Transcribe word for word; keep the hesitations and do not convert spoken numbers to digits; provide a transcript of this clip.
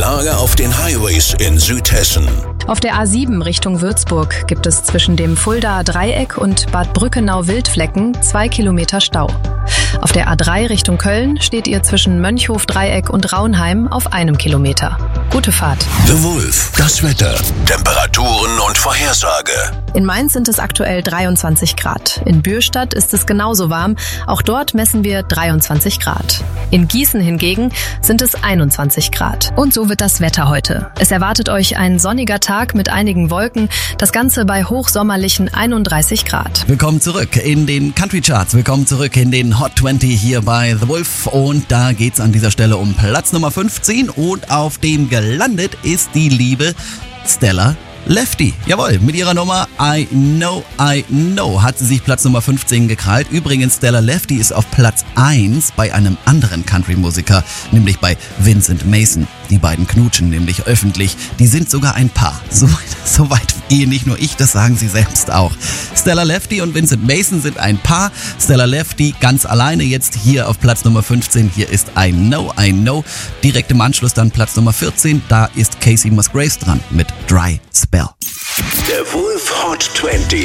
Lage auf den Highways in Südhessen. Auf der A sieben Richtung Würzburg gibt es zwischen dem Fuldaer Dreieck und Bad Brückenau-Wildflecken zwei Kilometer Stau. Auf der A drei Richtung Köln steht ihr zwischen Mönchhof-Dreieck und Raunheim auf einem Kilometer. Gute Fahrt. The Wolf, das Wetter, Temperaturen und Vorhersage. In Mainz sind es aktuell dreiundzwanzig Grad. In Bürstadt ist es genauso warm. Auch dort messen wir dreiundzwanzig Grad. In Gießen hingegen sind es einundzwanzig Grad. Und so wird das Wetter heute. Es erwartet euch ein sonniger Tag mit einigen Wolken. Das Ganze bei hochsommerlichen einunddreißig Grad. Willkommen zurück in den Country Charts. Willkommen zurück in den Hot zwanzig hier bei The Wolf. Und da geht's an dieser Stelle um Platz Nummer fünfzehn. Und auf dem gelandet ist die liebe Stella Lefty. Jawohl, mit ihrer Nummer I Know, I Know hat sie sich Platz Nummer fünfzehn gekrallt. Übrigens, Stella Lefty ist auf Platz eins bei einem anderen Country-Musiker, nämlich bei Vincent Mason. Die beiden knutschen nämlich öffentlich. Die sind sogar ein Paar. So, so weit gehe nicht nur ich, das sagen sie selbst auch. Stella Lefty und Vincent Mason sind ein Paar. Stella Lefty ganz alleine jetzt hier auf Platz Nummer fünfzehn. Hier ist I Know, I Know. Direkt im Anschluss dann Platz Nummer vierzehn. Da ist Casey Musgraves dran mit Dry Spell. Der Wolf Hot zwanzig.